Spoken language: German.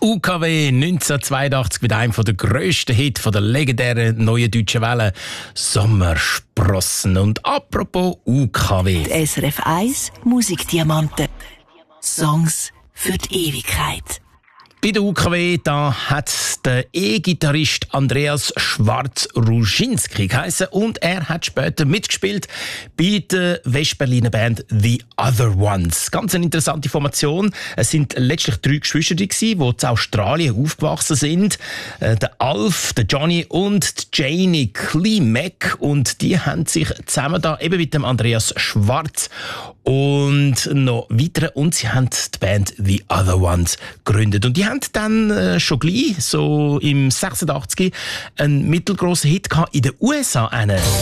UKW 1982 mit einem der grössten Hits der legendären neuen deutschen Welle, Sommersprossen. Und apropos UKW. Die SRF 1 Musikdiamanten. Songs für die Ewigkeit. Bei der UKW da hat der E-Gitarrist Andreas Schwarz-Ruschinski geheissen und er hat später mitgespielt bei der Westberliner Band The Other Ones. Ganz eine interessante Formation. Es sind letztlich 3 Geschwister, die in Australien aufgewachsen sind. Der Alf, der Johnny und die Janie Klimek. Und die haben sich zusammen da eben mit dem Andreas Schwarz und noch weitere, und sie haben die Band The Other Ones gegründet. Und die haben dann schon gleich, so im 86, einen mittelgroßen Hit gehabt in den USA.